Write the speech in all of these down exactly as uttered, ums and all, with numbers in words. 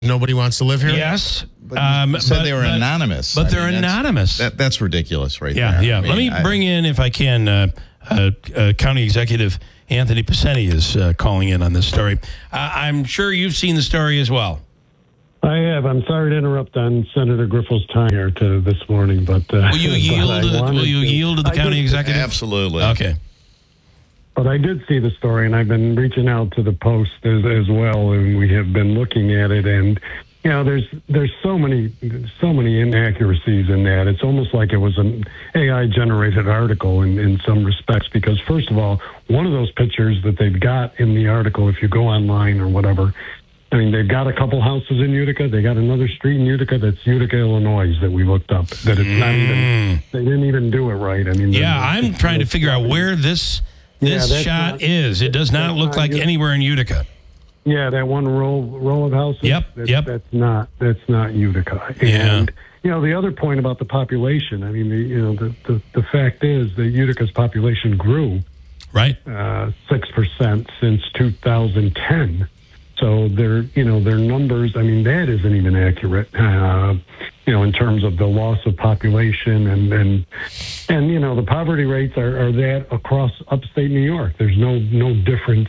Nobody wants to live here? Yes. But um, you said but, they were but, anonymous. But I they're mean, that's- anonymous. That, that's ridiculous right yeah, there. yeah. I mean, Let me I- bring in, if I can, uh, uh, uh, County Executive Anthony Pacini is uh, calling in on this story. Uh, I'm sure you've seen the story as well. I have. I'm sorry to interrupt on Senator Griffel's time here to this morning, but uh, Will you but yield? I To, wanted will you to- yield to the I county did- executive? Absolutely. Okay. But I did see the story, and I've been reaching out to the Post as, as well, and we have been looking at it. And you know, there's there's so many so many inaccuracies in that. It's almost like it was an A I generated article in, in some respects. Because first of all, one of those pictures that they've got in the article, if you go online or whatever, I mean, they've got a couple houses in Utica. They got another street in Utica that's Utica, Illinois, that we looked up. That it's not even. They didn't even do it right. I mean, Yeah, I'm trying to figure out where this this Yeah, that's shot not- is. It does not that's look not like Utica. anywhere in Utica. Yeah, that one row row of houses. Yep, that's, yep. That's not that's not Utica. Yeah. And you know, the other point about the population. I mean, the you know the the, the fact is that Utica's population grew Right. six percent since two thousand ten. So their you know their numbers. I mean, that isn't even accurate. Uh, you know, in terms of the loss of population and and and you know the poverty rates are, are that across upstate New York. There's no no difference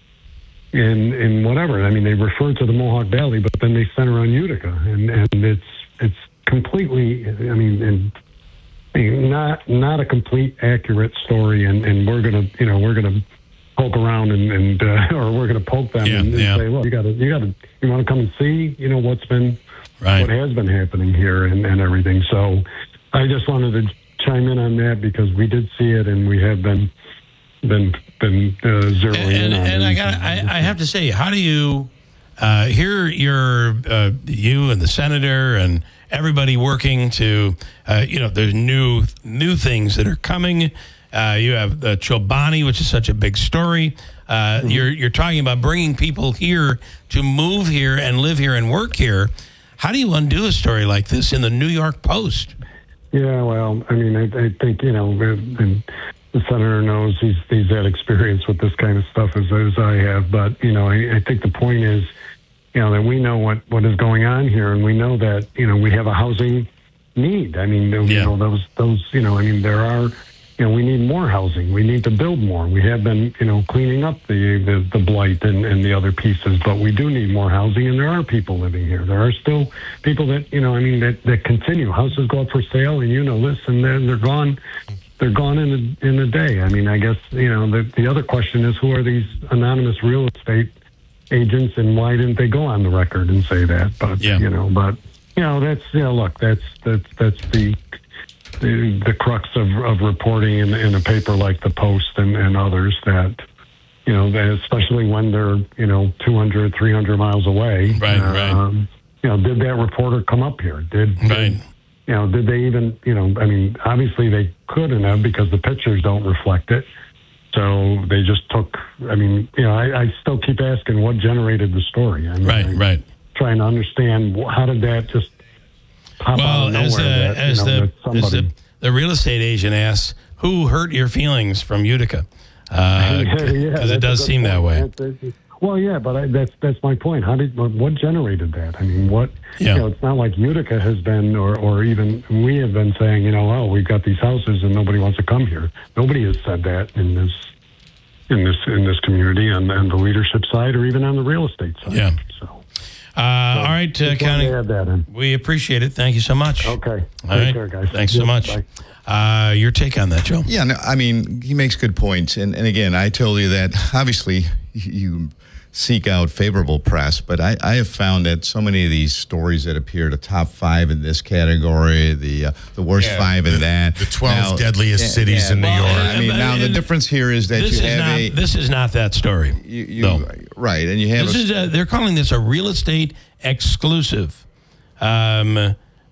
in in whatever. I mean, they refer to the Mohawk Valley, but then they center on Utica, and and it's it's completely. I mean, and, I mean, not not a complete accurate story, and, and we're gonna you know we're gonna poke around and, and uh, or we're gonna poke them Yeah, and, and yeah. say, look, you got to you got to you want to come and see you know what's been Right. what has been happening here and, and everything. So I just wanted to chime in on that because we did see it and we have been been been uh, zeroing And, in on and it. I got I, I have to say, how do you uh, hear your uh, you and the senator and everybody working to uh, you know there's new new things that are coming. Uh, you have the Chobani, which is such a big story. Uh, Mm-hmm. You're you're talking about bringing people here to move here and live here and work here. How do you undo a story like this in the New York Post? Yeah, well, I mean, I, I think you know, and the senator knows he's he's had experience with this kind of stuff as as I have. But you know, I, I think the point is, you know, that we know what, what is going on here, and we know that you know we have a housing need. I mean, you Yeah. know, those those you know, I mean, there are. You know, we need more housing. We need to build more. We have been, you know, cleaning up the the, the blight and, and the other pieces, but we do need more housing, and there are people living here. There are still people that, you know, I mean, that, that continue. Houses go up for sale, and you know this, and they're, they're gone. They're gone in a, in a day. I mean, I guess, you know, the, the other question is, who are these anonymous real estate agents, and why didn't they go on the record and say that? But, Yeah. you know, but, you know, that's, you know, look, that's, that's, that's the, the, the crux of, of reporting in, in a paper like the Post and, and others that, you know, that especially when they're, you know, two hundred, three hundred miles away. Right, right. Um, you know, did that reporter come up here? Did, Right. did, you know, did they even, you know, I mean, obviously they couldn't have because the pictures don't reflect it. So they just took, I mean, you know, I, I still keep asking what generated the story. I mean, Right, I, right. Trying to understand wh- how did that just pop out Well, of as the nowhere that, as you know, the that as somebody... the, the real estate agent asks, who hurt your feelings from Utica? Because Yeah, it that's does a good seem that point. way. That's- that's- Well, yeah, but I, that's that's my point. How did what generated that? I mean, what Yeah. you know? It's not like Utica has been, or or even we have been saying, you know, oh, we've got these houses and nobody wants to come here. Nobody has said that in this in this in this community on, on the leadership side or even on the real estate side. Yeah. So, Uh, all right, uh, just wanted County. to add that in. We appreciate it. Thank you so much. Okay. All Take right. care, guys. Thanks so Yep, much. bye. Uh, your take on that, Joe? Yeah, no, I mean, he makes good points. And, and again, I told you that obviously you seek out favorable press, but I, I have found that so many of these stories that appear to top five in this category, the uh, the worst Yeah, five in the- that. the twelve Now- deadliest yeah, cities yeah, in New well, York. I mean, But- now the and difference here is that This you is have not. a This is not that story. you, you though. right, and you have This a, is a, they're calling this a real estate exclusive. Um,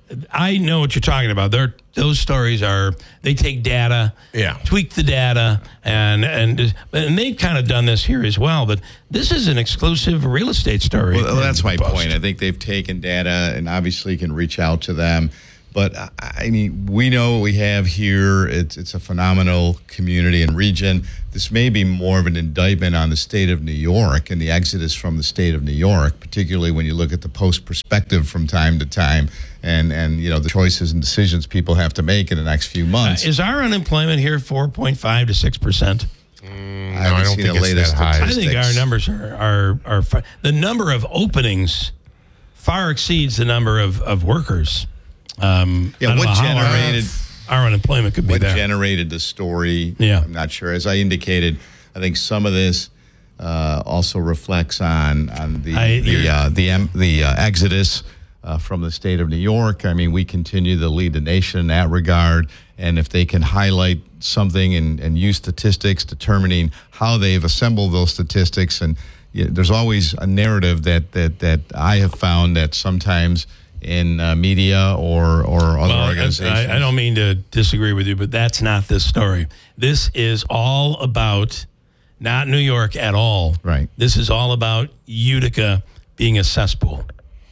I know what you're talking about. They're, those stories are they take data, Yeah. tweak the data, and and and they've kind of done this here as well. But this is an exclusive real estate story. Well, that's my Post. point. I think they've taken data and obviously can reach out to them. But I I mean, we know what we have here. It's it's a phenomenal community and region. This may be more of an indictment on the state of New York and the exodus from the state of New York, particularly when you look at the post perspective from time to time, and and you know the choices and decisions people have to make in the next few months. Uh, is our unemployment here four point five to six percent? Mm, I no, I haven't don't seen think the it's latest that high. I think statistics. our numbers are are are fi- the number of openings far exceeds the number of of workers. Um, Yeah, I don't what know how our- generated- our unemployment could be What there? generated the story? Yeah. I'm not sure. As I indicated, I think some of this uh, also reflects on on the I- the you're- uh, the em- the uh, exodus uh, from the state of New York. I mean, we continue to lead the nation in that regard, and if they can highlight something and, and use statistics determining how they've assembled those statistics, and you know, there's always a narrative that that that I have found that sometimes in uh, media or or other Well, organizations. I, I don't mean to disagree with you, but that's not this story. This is all about not New York at all. Right. This is all about Utica being a cesspool.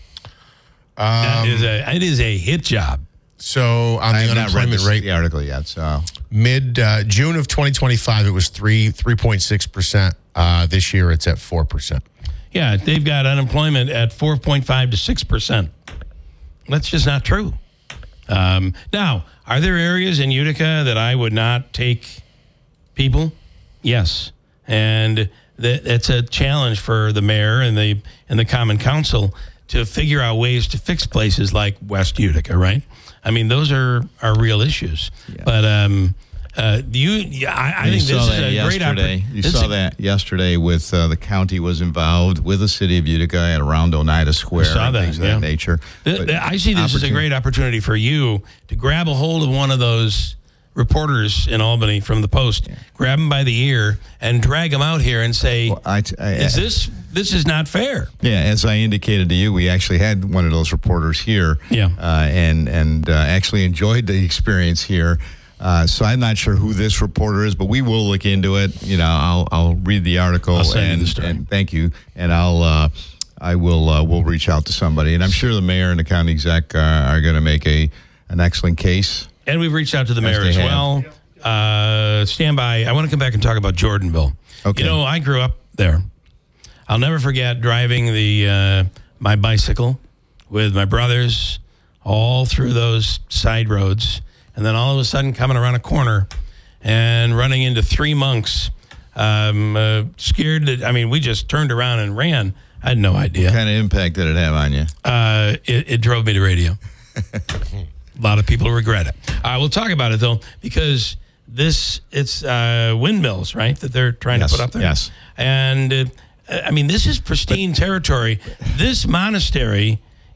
that is a it is a hit job. So on I the have not read unemployment this, rate, the article yet. So mid uh, June of twenty twenty-five, it was three three point six percent. Uh, this year, it's at four percent. Yeah, they've got unemployment at four point five to six percent. That's just not true. Um, now, are there areas in Utica that I would not take people? Yes, and that, that's a challenge for the mayor and the and the Common Council to figure out ways to fix places like West Utica. Right? I mean, those are are real issues. Yeah. But um, uh, you, yeah, I, I you think saw this that is a great yesterday. opportunity. You saw that yesterday with uh, the county was involved with the city of Utica and around Oneida Square. I saw and that, things of yeah. that nature. Th- But th- I see this as a opportun- great opportunity for you to grab a hold of one of those reporters in Albany from the Post, grab them by the ear, and drag them out here and say, Well, I, I, "Is this this is not fair?" Yeah, as I indicated to you, we actually had one of those reporters here. Yeah. uh, and and uh, actually enjoyed the experience here. Uh, so I'm not sure who this reporter is, but we will look into it. You know, I'll I'll read the article I'll send you and, the story. and thank you, and I'll uh, I will uh, we'll reach out to somebody, and I'm sure the mayor and the county exec uh, are going to make a an excellent case. And we've reached out to the As mayor they as have. well. Uh, stand by. I want to come back and talk about Jordanville. Okay. You know, I grew up there. I'll never forget driving the uh, my bicycle with my brothers all through those side roads, and then all of a sudden coming around a corner and running into three monks. Um, uh, scared that, I mean, we just turned around and ran. I had no idea. What kind of impact did it have on you? Uh, it, it drove me to radio. A lot of people regret it. Uh, we'll talk about it, though, because this, it's uh, windmills, right, that they're trying Yes, to put up there? yes. And, uh, I mean, this is pristine territory. This monastery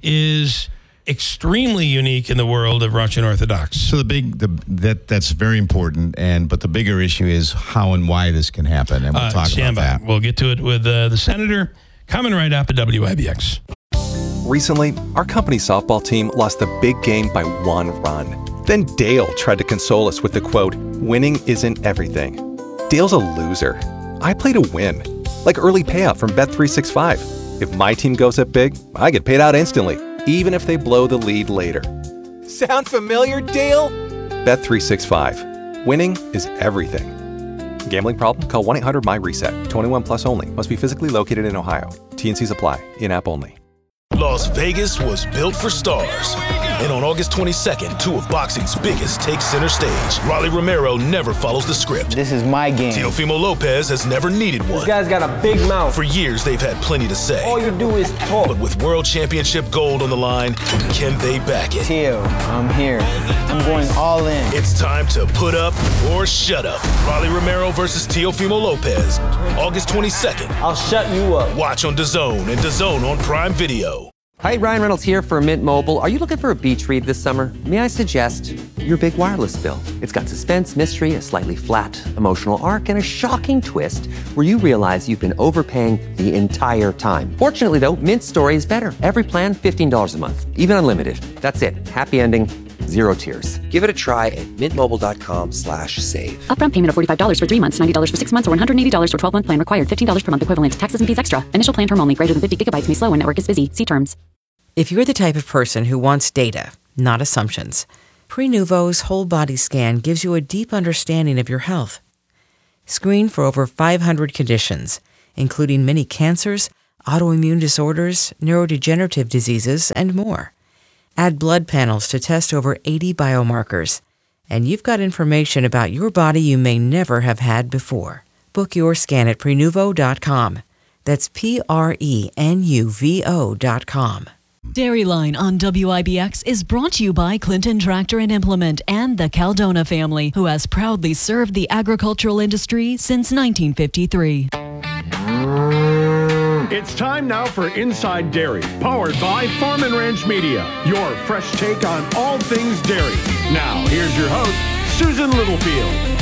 is extremely unique in the world of Russian Orthodox. So the big the that that's very important, and but the bigger issue is how and why this can happen, and we'll Uh, talk stand about by. that. We'll get to it with uh, the senator coming right up at W I B X. Recently, our company softball team lost the big game by one run. Then Dale tried to console us with the quote, "Winning isn't everything." Dale's a loser. I play to win. Like early payout from Bet three sixty-five. If my team goes up big, I get paid out instantly, even if they blow the lead later. Sound familiar, Dale? Bet three sixty-five. Winning is everything. Gambling problem? Call one eight hundred M Y reset. twenty-one plus only. Must be physically located in Ohio. T N Cs apply. In-app only. Las Vegas was built for stars. And on August twenty-second, two of boxing's biggest take center stage. Rolly Romero never follows the script. This is my game. Teofimo Lopez has never needed one. This guy's got a big mouth. For years, they've had plenty to say. All you do is talk. But with World Championship gold on the line, can they back it? Teo, I'm here. I'm going all in. It's time to put up or shut up. Rolly Romero versus Teofimo Lopez, August twenty-second. I'll shut you up. Watch on DAZN and DAZN on Prime Video. Hi, Ryan Reynolds here for Mint Mobile. Are you looking for a beach read this summer? May I suggest your big wireless bill? It's got suspense, mystery, a slightly flat emotional arc, and a shocking twist where you realize you've been overpaying the entire time. Fortunately, though, Mint's story is better. Every plan, fifteen dollars a month, even unlimited. That's it. Happy ending, zero tears. Give it a try at mintmobile.com slash save. Upfront payment of forty-five dollars for three months, ninety dollars for six months, or one hundred eighty dollars for twelve-month plan required. fifteen dollars per month equivalent. Taxes and fees extra. Initial plan term only. Greater than fifty gigabytes may slow when network is busy. See terms. If you're the type of person who wants data, not assumptions. Prenuvo's whole body scan gives you a deep understanding of your health. Screen for over five hundred conditions, including many cancers, autoimmune disorders, neurodegenerative diseases, and more. Add blood panels to test over eighty biomarkers. And you've got information about your body you may never have had before. Book your scan at prenuvo dot com. That's P R E N U V O dot com. Dairyline on W I B X is brought to you by Clinton Tractor and Implement and the Caldona family, who has proudly served the agricultural industry since nineteen fifty-three. It's time now for Inside Dairy, powered by Farm and Ranch Media, your fresh take on all things dairy. Now, here's your host, Susan Littlefield.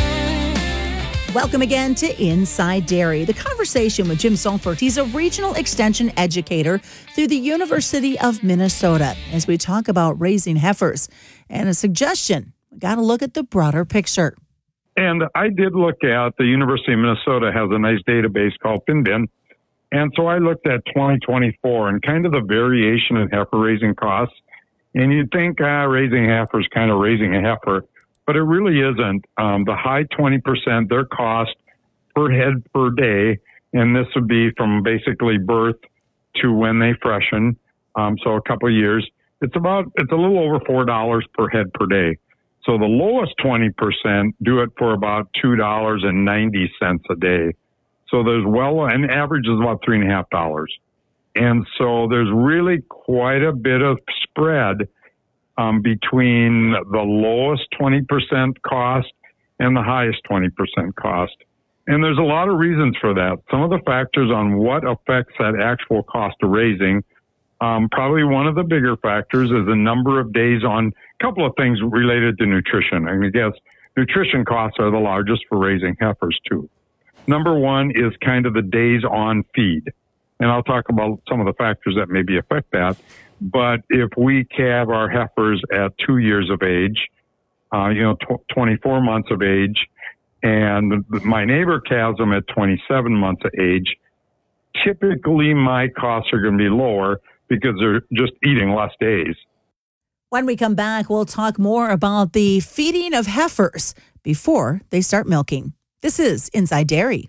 Welcome again to Inside Dairy, the conversation with Jim Sulfur. He's a regional extension educator through the University of Minnesota as we talk about raising heifers. And a suggestion, we got to look at the broader picture. And I did look at, the University of Minnesota has a nice database called FinBin. And so I looked at twenty twenty-four and kind of the variation in heifer raising costs. And you'd think ah, raising a heifer is kind of raising a heifer. But it really isn't. Um, the high twenty percent, their cost per head per day, and this would be from basically birth to when they freshen, um, so a couple of years. It's about, it's a little over four dollars per head per day. So the lowest twenty percent do it for about two dollars and ninety cents a day. So there's well, and average is about three and a half dollars. And so there's really quite a bit of spread Um, between the lowest twenty percent cost and the highest twenty percent cost. And there's a lot of reasons for that. Some of the factors on what affects that actual cost of raising, um, probably one of the bigger factors is the number of days on a couple of things related to nutrition. I guess nutrition costs are the largest for raising heifers too. Number one is kind of the days on feed. And I'll talk about some of the factors that maybe affect that. But if we calve our heifers at two years of age, uh, you know, tw- twenty-four months of age, and my neighbor calves them at twenty-seven months of age, typically my costs are going to be lower because they're just eating less days. When we come back, we'll talk more about the feeding of heifers before they start milking. This is Inside Dairy.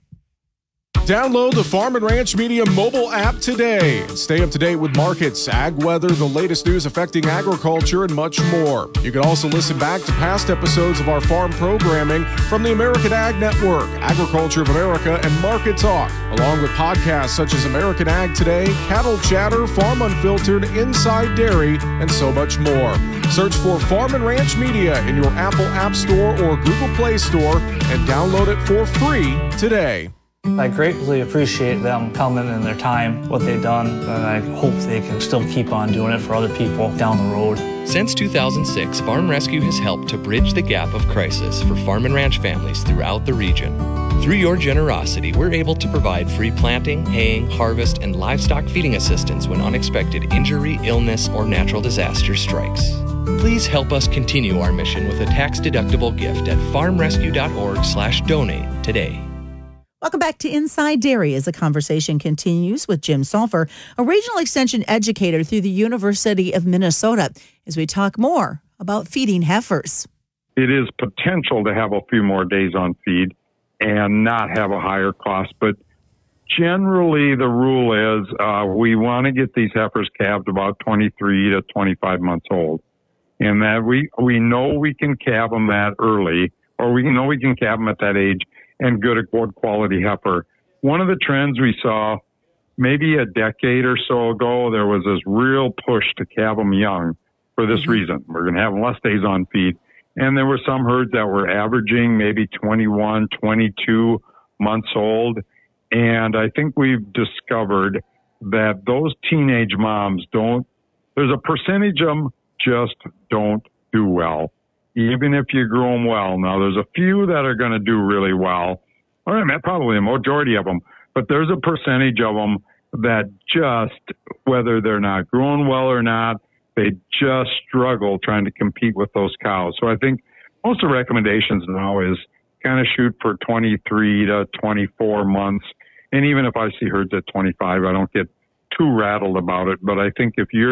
Download the Farm and Ranch Media mobile app today and stay up to date with markets, ag weather, the latest news affecting agriculture, and much more. You can also listen back to past episodes of our farm programming from the American Ag Network, Agriculture of America, and Market Talk, along with podcasts such as American Ag Today, Cattle Chatter, Farm Unfiltered, Inside Dairy, and so much more. Search for Farm and Ranch Media in your Apple App Store or Google Play Store and download it for free today. I greatly appreciate them coming and their time, what they've done, and I hope they can still keep on doing it for other people down the road. Since two thousand six, Farm Rescue has helped to bridge the gap of crisis for farm and ranch families throughout the region. Through your generosity, we're able to provide free planting, haying, harvest, and livestock feeding assistance when unexpected injury, illness, or natural disaster strikes. Please help us continue our mission with a tax-deductible gift at farm rescue dot org slash donate today. Welcome back to Inside Dairy as the conversation continues with Jim Sulfur, a regional extension educator through the University of Minnesota, as we talk more about feeding heifers. It is potential to have a few more days on feed and not have a higher cost, but generally the rule is uh, we want to get these heifers calved about twenty-three to twenty-five months old, and that we, we know we can calve them that early, or we know we can calve them at that age and good, good quality heifer. One of the trends we saw maybe a decade or so ago, there was this real push to calve them young for this mm-hmm. reason. We're going to have less days on feed. And there were some herds that were averaging maybe twenty-one, twenty-two months old. And I think we've discovered that those teenage moms don't, there's a percentage of them just don't do well, even if you grow them well. Now, there's a few that are going to do really well. All right, probably a majority of them. But there's a percentage of them that just, whether they're not growing well or not, they just struggle trying to compete with those cows. So I think most of the recommendations now is kind of shoot for twenty-three to twenty-four months. And even if I see herds at twenty-five, I don't get too rattled about it. But I think if you're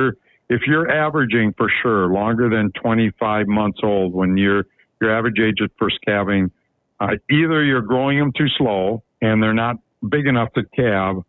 if you're averaging for sure longer than twenty-five months old when you're your average age at first calving, uh, either you're growing them too slow and they're not big enough to calve,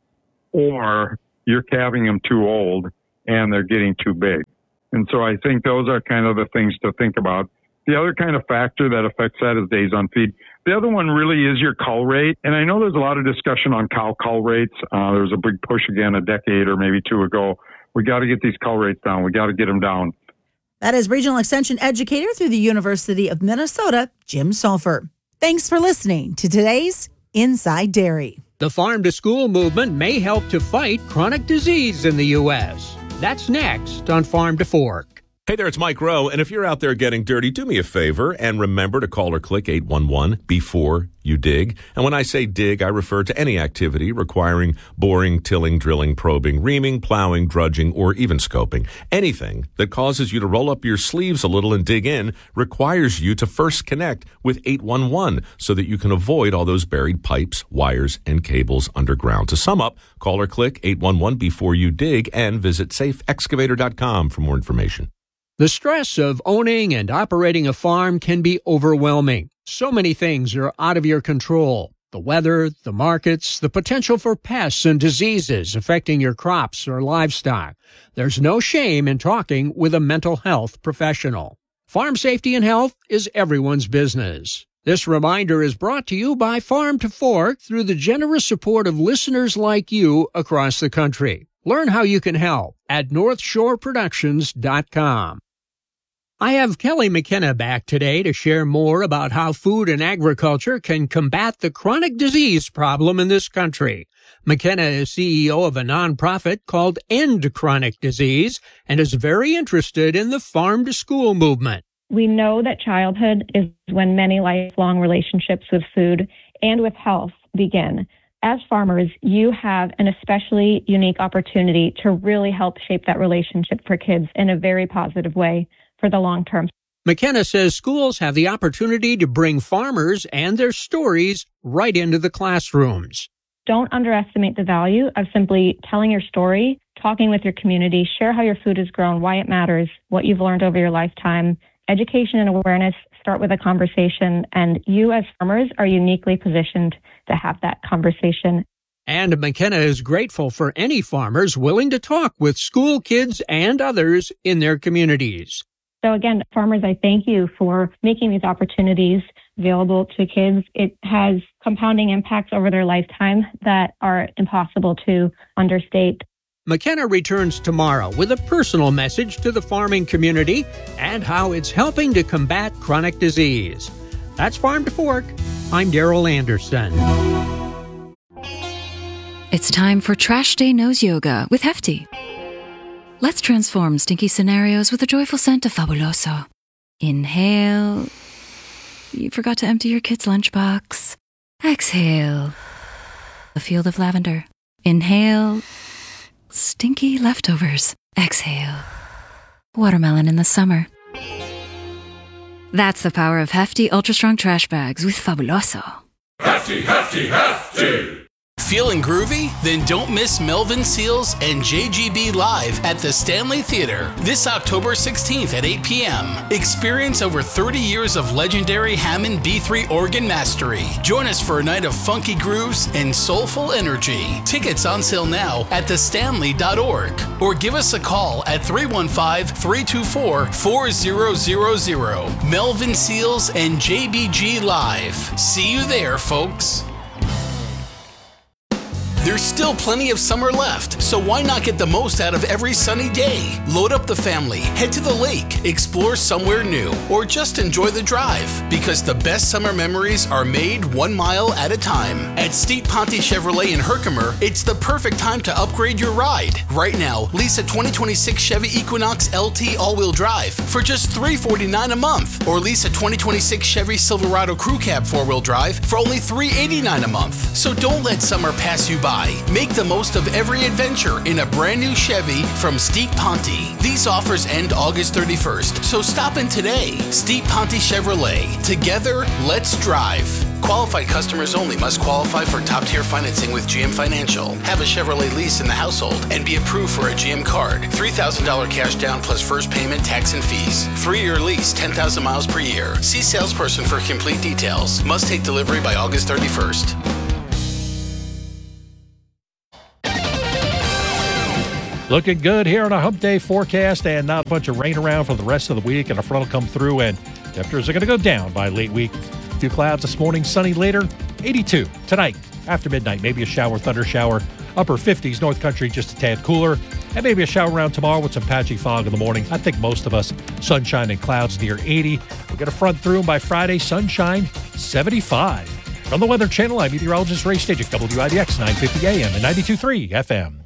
or you're calving them too old and they're getting too big. And so I think those are kind of the things to think about. The other kind of factor that affects that is days on feed. The other one really is your cull rate. And I know there's a lot of discussion on cow cull rates. Uh, there was a big push again a decade or maybe two ago. We got to get these cull rates down. We got to get them down. That is Regional Extension Educator through the University of Minnesota, Jim Sulfur. Thanks for listening to today's Inside Dairy. The farm to school movement may help to fight chronic disease in the U S. That's next on Farm to Fork. Hey there, it's Mike Rowe, and if you're out there getting dirty, do me a favor and remember to call or click eight one one before you dig. And when I say dig, I refer to any activity requiring boring, tilling, drilling, probing, reaming, plowing, drudging, or even scoping. Anything that causes you to roll up your sleeves a little and dig in requires you to first connect with eight one one so that you can avoid all those buried pipes, wires, and cables underground. To sum up, call or click eight one one before you dig and visit safe excavator dot com for more information. The stress of owning and operating a farm can be overwhelming. So many things are out of your control. The weather, the markets, the potential for pests and diseases affecting your crops or livestock. There's no shame in talking with a mental health professional. Farm safety and health is everyone's business. This reminder is brought to you by Farm to Fork through the generous support of listeners like you across the country. Learn how you can help at north shore productions dot com. I have Kelly McKenna back today to share more about how food and agriculture can combat the chronic disease problem in this country. McKenna is C E O of a nonprofit called End Chronic Disease and is very interested in the farm to school movement. We know that childhood is when many lifelong relationships with food and with health begin. As farmers, you have an especially unique opportunity to really help shape that relationship for kids in a very positive way for the long term. McKenna says schools have the opportunity to bring farmers and their stories right into the classrooms. Don't underestimate the value of simply telling your story, talking with your community, share how your food is grown, why it matters, what you've learned over your lifetime. Education and awareness start with a conversation, and you as farmers are uniquely positioned to have that conversation. And McKenna is grateful for any farmers willing to talk with school kids and others in their communities. So again, farmers, I thank you for making these opportunities available to kids. It has compounding impacts over their lifetime that are impossible to understate. McKenna returns tomorrow with a personal message to the farming community and how it's helping to combat chronic disease. That's Farm to Fork. I'm Daryl Anderson. It's time for Trash Day Nose Yoga with Hefty. Let's transform stinky scenarios with a joyful scent of Fabuloso. Inhale. You forgot to empty your kid's lunchbox. Exhale. A field of lavender. Inhale. Stinky leftovers. Exhale. Watermelon in the summer. That's the power of Hefty Ultra Strong Trash Bags with Fabuloso. Hefty, hefty, hefty! Feeling groovy? Then don't miss Melvin Seals and J G B live at the Stanley Theater this October sixteenth at eight p.m. Experience over thirty years of legendary Hammond B three organ mastery. Join us for a night of funky grooves and soulful energy. Tickets on sale now at the stanley dot org or give us a call at three one five, three two four, four zero zero zero. Melvin Seals and J B G live. See you there, folks. There's still plenty of summer left, so why not get the most out of every sunny day? Load up the family, head to the lake, explore somewhere new, or just enjoy the drive, because the best summer memories are made one mile at a time. At Steep Ponte Chevrolet in Herkimer, it's the perfect time to upgrade your ride. Right now, lease a twenty twenty-six Chevy Equinox L T all-wheel drive for just three hundred forty-nine dollars a month, or lease a twenty twenty-six Chevy Silverado Crew Cab four-wheel drive for only three hundred eighty-nine dollars a month. So don't let summer pass you by. buy. Make the most of every adventure in a brand new Chevy from Steep Ponte. These offers end August thirty-first, so stop in today. Steep Ponte Chevrolet. Together, let's drive. Qualified customers only must qualify for top-tier financing with G M Financial. Have a Chevrolet lease in the household and be approved for a G M card. three thousand dollars cash down plus first payment, tax, and fees. Three-year lease, ten thousand miles per year. See salesperson for complete details. Must take delivery by August thirty-first. Looking good here on a hump day forecast, and not a bunch of rain around for the rest of the week, and a front will come through, and temperatures are going to go down by late week. A few clouds this morning, sunny later, eighty-two tonight after midnight. Maybe a shower, thunder shower, upper fifties, North Country just a tad cooler, and maybe a shower around tomorrow with some patchy fog in the morning. I think most of us, sunshine and clouds near eighty. We'll get a front through, and by Friday, sunshine, seventy-five. From the Weather Channel, I'm meteorologist Ray Stagik, W I B X nine fifty A M and ninety-two point three F M.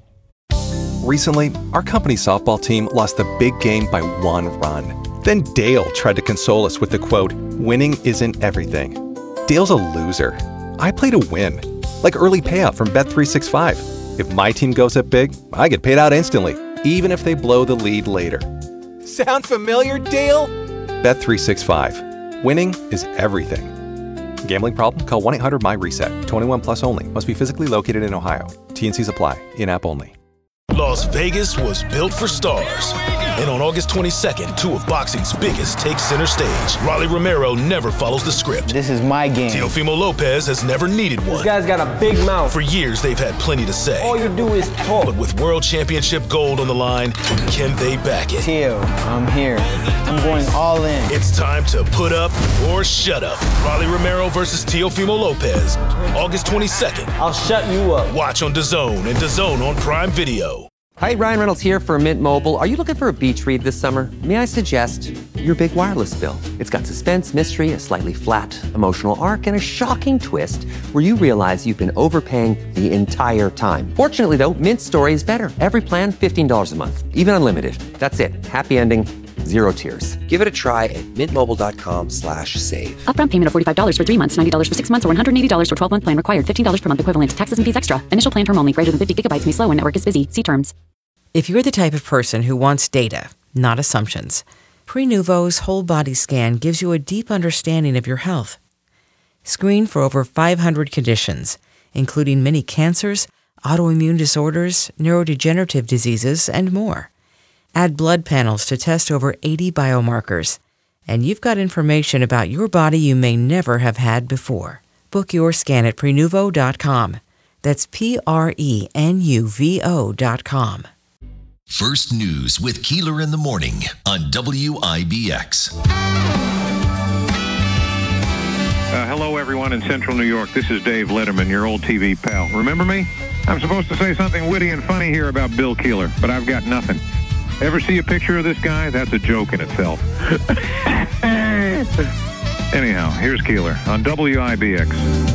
Recently, our company softball team lost the big game by one run. Then Dale tried to console us with the quote, "Winning isn't everything." Dale's a loser. I play to win. Like early payout from Bet three sixty-five. If my team goes up big, I get paid out instantly, even if they blow the lead later. Sound familiar, Dale? Bet three sixty-five. Winning is everything. Gambling problem? Call one eight hundred M Y reset. twenty-one plus only. Must be physically located in Ohio. T and Cs apply. In-app only. Las Vegas was built for stars. And on August twenty-second, two of boxing's biggest take center stage. Rolly Romero never follows the script. This is my game. Teofimo Lopez has never needed one. This guy's got a big mouth. For years, they've had plenty to say. All you do is talk. But with world championship gold on the line, can they back it? Teo, I'm here. I'm going all in. It's time to put up or shut up. Rolly Romero versus Teofimo Lopez. August twenty-second. I'll shut you up. Watch on DAZN and DAZN on Prime Video. Hi, Ryan Reynolds here for Mint Mobile. Are you looking for a beach read this summer? May I suggest your big wireless bill? It's got suspense, mystery, a slightly flat emotional arc, and a shocking twist where you realize you've been overpaying the entire time. Fortunately, though, Mint's story is better. Every plan, fifteen dollars a month, even unlimited. That's it. Happy ending, zero tears. Give it a try at mintmobile.com slash save. Upfront payment of forty-five dollars for three months, ninety dollars for six months, or one hundred eighty dollars for twelve-month plan required. fifteen dollars per month equivalent. Taxes and fees extra. Initial plan term only. Greater than fifty gigabytes may slow when network is busy. See terms. If you're the type of person who wants data, not assumptions, Prenuvo's whole body scan gives you a deep understanding of your health. Screen for over five hundred conditions, including many cancers, autoimmune disorders, neurodegenerative diseases, and more. Add blood panels to test over eighty biomarkers, and you've got information about your body you may never have had before. Book your scan at Prenuvo dot com. That's P R E N U V O dot com. First News with Keeler in the Morning on W I B X. Uh, hello, everyone in Central New York. This is Dave Letterman, your old T V pal. Remember me? I'm supposed to say something witty and funny here about Bill Keeler, but I've got nothing. Ever see a picture of this guy? That's a joke in itself. Anyhow, here's Keeler on W I B X.